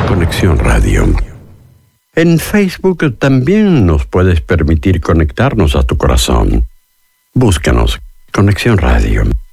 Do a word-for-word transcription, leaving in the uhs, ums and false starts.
Conexión Radio. En Facebook también nos puedes permitir conectarnos a tu corazón. Búscanos, Conexión Radio.